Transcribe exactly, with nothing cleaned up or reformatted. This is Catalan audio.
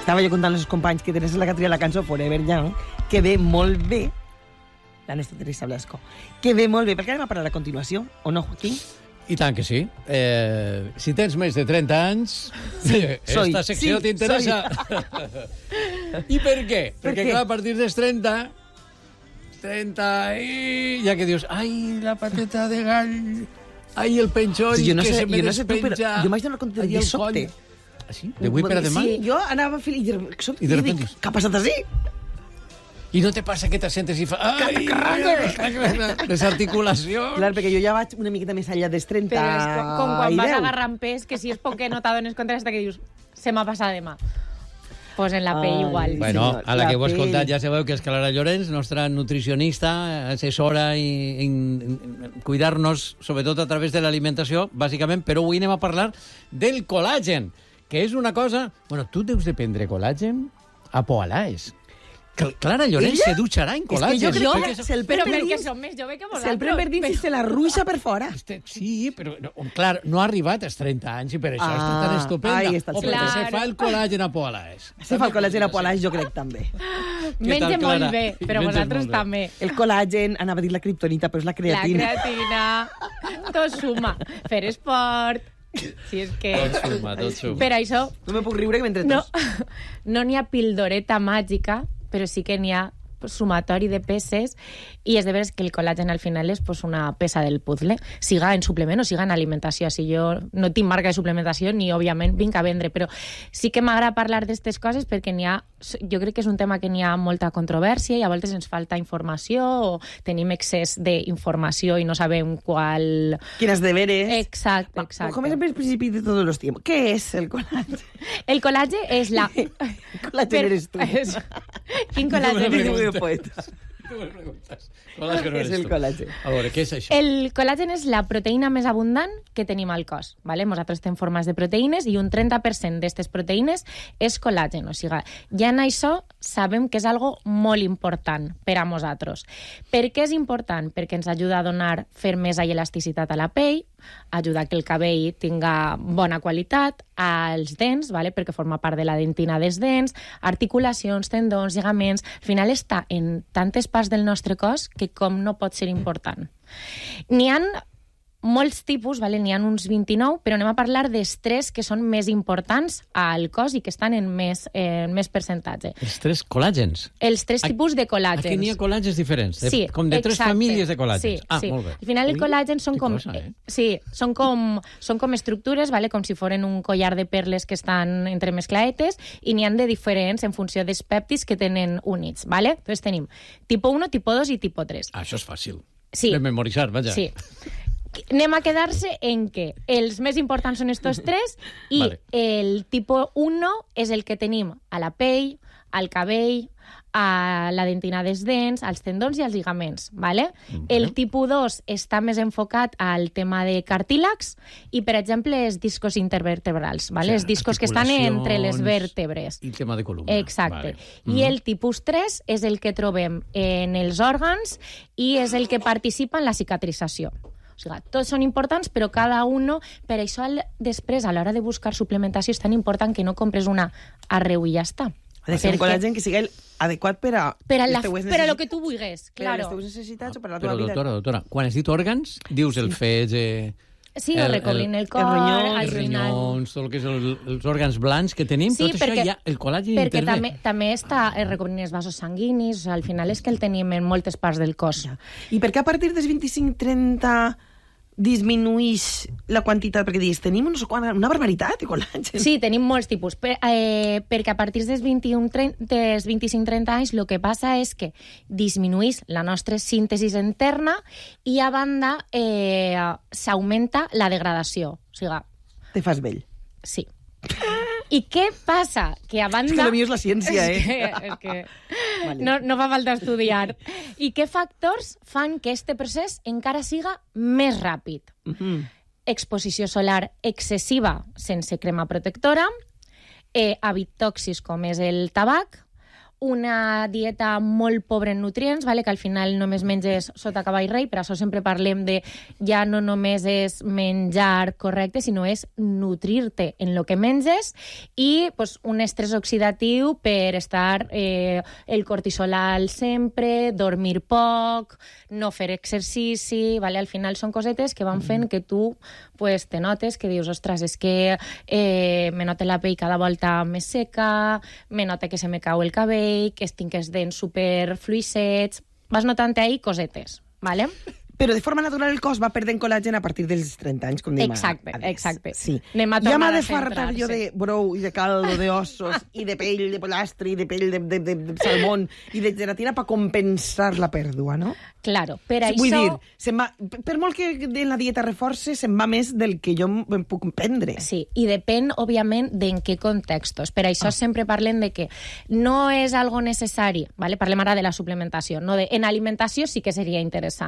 estava jo contant als companys que Teresa és la que tria la cançó Forever Young, que ve molt bé, la nostra Teresa Blasco, que ve molt bé, perquè anem a parlar a continuació, o no, Joaquín? I tant que sí. Eh, si tens més de trenta anys, sí, soy, esta secció sí, t'interessa. I per què? Per Perquè, què? clar, a partir dels trenta... trenta i... Ja que dius, ai, la pateta de gall... Ai, el penjoll Sí, jo no que sé, se me jo no sé tu, però despenja... jo m'haig donar compte ai, de el sobte. coll. Ah, sí? D'avui per a demà? Sí, jo anava a fer... I de, sobte, I de i dic, repente- què ha passat així? I no te passa que t'assentes i fa... Ai, les articulacions... Clar, perquè jo ja vaig una miqueta més enllà dels trenta Però és com, com quan i vas deu. agarrant pes, que si és poc que no t'adones compte hasta que dius, se m'ha passat demà. Pues en la pell Ai. igual. Bueno, senyor, a la la que ho has pell. escoltat ja sabeu que és que Clara Llorenç, nostra nutricionista, assessora i, i, i cuidar-nos, sobretot a través de l'alimentació, bàsicament, però avui anem a parlar del col·làgen, que és una cosa... Bueno, tu deus de prendre col·làgen a Poalaes. Cl- Clara Llorenç Ella? se dutxarà en És que col·làgen. jo crec Jo, que se'l però pren per perquè dins. som més jove que vosaltres. Se'l pren per dins i se la ruixa per fora. Este- Sí, però, no, clar, no ha arribat als trenta anys i per això Ah, està tan estupenda. ahí està el o perquè secret. se fa el col·làgen a Poalaes. Se fa el col·làgen a Poalaix, jo crec, també. Menja tal, molt Clara? bé, però Menges vosaltres molt bé. també. El col·làgen, anava a dir la criptonita, però és la La creatina. creatina, tot suma. Fer esport, si és que... Tot suma, tot suma. Per això, No me puc riure que mentre no tots. no n'hi ha pildoreta màgica, però sí que n'hi ha sumatori de peces, i és de veres que el col·làgen al final és pues, una peça del puzzle, siga en suplement o siga en alimentació. Si jo no tinc marca de suplementació ni, òbviament, vinc a vendre, però sí que m'agrada parlar d'aquestes coses perquè n'hi ha, jo crec que és un tema que n'hi ha molta controvèrsia i a voltes ens falta informació o tenim excés d'informació i no sabem qual... Quines deberes. Exacte, Va, exacte. Comencem pel principi de tots els tiempos. Què és el col·làgen? El col·làgen és la... El col·làgen eres tu. És... Quin No me col·làgen preguntes. eres? Diu poetes. Tu me preguntes. Col·làgen no És eres el tu. col·làgen. A veure, què és això? El col·làgen és la proteïna més abundant que tenim al cos. ¿vale? Nosaltres tenim formes de proteïnes i un trenta per cent d'aquestes proteïnes és col·làgen. O sigui, ja en això sabem que és algo molt important per a nosaltres. Per què és important? Perquè ens ajuda a donar fermesa i elasticitat a la pell, ajuda que el cabell tinga bona qualitat, als dents, ¿vale? perquè forma part de la dentina dels dents, articulacions, tendons, lligaments... Al final està en tantes parts del nostre cos que com no pot ser important. N'hi ha molts tipus, vale? N'hi ha uns vint-i-nou, però anem a parlar dels tres que són més importants al cos i que estan en més, eh, en més percentatge. Els tres col·làgens. Els tres tipus de col·làgens. Aquí n'hi ha col·làgens diferents, de, Sí, com de tres exacte. famílies de col·làgens. Sí, ah, sí. molt bé. Al final el Ui, col·làgen són que com... cosa, eh? Sí, són com, són com estructures, vale? com si foren un collar de perles que estan entremesclaetes i n'hi han de diferents en funció dels pèptids que tenen units. Vale? Entonces tenim tipo uno, tipo dos i tipo tres. Ah, això és fàcil. Sí. De memoritzar, vaja. Sí. Anem a quedar-se en que els més importants són estos tres i Vale. el tipus uno és el que tenim a la pell, al cabell, a la dentina dels dents, als tendons i als lligaments. ¿vale? Vale. El tipus dos està més enfocat al tema de cartílags i, per exemple, els discos intervertebrals. ¿vale? O sigui, Els discos que estan entre les articulacions vèrtebres. I el tema de columna. Exacte. Vale. I el tipus tres és el que trobem en els òrgans i és el que participa en la cicatrització. O sigui, tots són importants, però cada un... Per això, al- després, a l'hora de buscar suplementació, és tan important que no compres una arreu i ja està. Ha de ser un Perquè- col·làgen que sigui el adequat per a, Per a, les la, teues per a lo necessitats- que tu vulguis, per a les claro. teves necessitats o per a la Però, teva vida. doctora, doctora, quan has dit òrgans, dius el fetge... Sí, el, recobrint el, cor, ronyons, al els final... rinyons, tot el que és el, els òrgans blancs que tenim, Sí, tot perquè- això ja, el col·làgen Perquè intervé. també, també està el recobrint els vasos sanguinis, o sigui, al final és que el tenim en moltes parts del cos. I per què a partir dels vint-i-cinc trenta disminuïx la quantitat? Perquè dius, tenim no sé quan, una barbaritat de col·làgen. Sí, tenim molts tipus, per, eh, perquè a partir dels vint-i-un trenta, dels vint-i-cinc trenta anys el que passa és que disminuïx la nostra síntesi interna i, a banda, eh, s'augmenta la degradació. O sigui, Te fas vell. sí. I què passa? Que a banda... És que el millor és la ciència, És eh? que, és que Vale. no, no fa falta estudiar. I què factors fan que este procés encara siga més ràpid? Mhm. Exposició solar excessiva sense crema protectora, eh, hàbits tòxics com és el tabac, una dieta molt pobra en nutrients, vale? Que al final només menges sota cavall rei, per això sempre parlem de ja no només és menjar correcte, sinó és nutrir-te en el que menges i pues, un estrès oxidatiu per estar eh, el cortisol alt sempre, dormir poc, no fer exercici, vale? Al final són cosetes que van fent que tu pues, te notes, que dius, ostres, és que eh, me nota la pell cada volta més seca, me nota que se me cau el cabell, que tinc els dents superfluixets... Vas notant ahí cosetes, ¿vale? Però de forma natural el cos va perdent col·làgen a partir dels trenta anys, com dèiem. Exacte, abans. exacte. Sí. Anem a ja m'ha tornar de a fartar centrar-se. jo de brou i de caldo de ossos i de pell de pollastre i de pell de, de, de, de salmón i de gelatina per compensar la pèrdua, no? Claro, per Vull això... dir, se'n va, per molt que en la dieta reforce, se'n va més del que jo em puc prendre. Sí, i depèn, òbviament, d'en què contextos. Per això ah. sempre parlem de que no és algo necessari, ¿vale? Parlem ara de la suplementació. No de, en alimentació sí que seria interessant.